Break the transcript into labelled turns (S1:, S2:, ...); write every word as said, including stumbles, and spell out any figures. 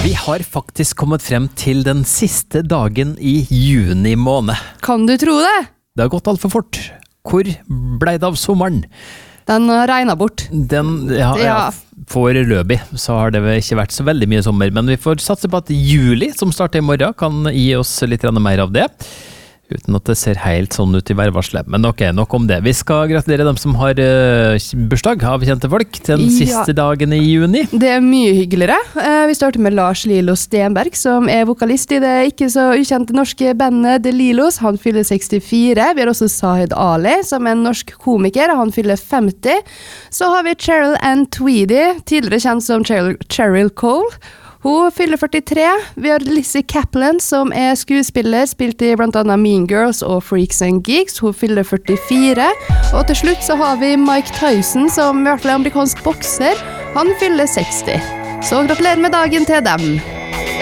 S1: Vi har faktisk kommet frem til den siste dagen i juni måned.
S2: Kan du tro det?
S1: Det har gått alt for fort. Hvor ble det av sommeren?
S2: Den har regnet bort.
S1: Den, ja, ja.
S2: Ja.
S1: Foreløpig så har det vel ikke vært så veldig mye sommer, men vi får satse på at juli, som starter i morgen, kan gi oss litt mer av det. Uten at det ser helt sånn ut i værvarselet. Men ok, nok om det. Vi skal gratulere dem som har uh, bursdag av kjente folk den
S2: Ja.
S1: siste dagen i juni.
S2: Det er mye hyggeligere. Eh, vi starter med Lars Lilo Stenberg, som er vokalist i det ikke så ukjente norske bandet The Lilos. Han fyller sekstifire. Vi har også Sahid Ali, som er en norsk komiker. Han fyller femti. Så har vi Cheryl Ann Tweedy, tidligere kjent som Cheryl, Cheryl Cole. Hun fyller førtitre. Vi har Lizzie Kaplan, som er skuespiller, spilt i blant annet Mean Girls og Freaks and Geeks. Hun fyller førtifire. Og til slutt så har vi Mike Tyson, som i hvert fall er amerikansk bokser. Han fyller seksti. Så gratulerer med dagen til dem.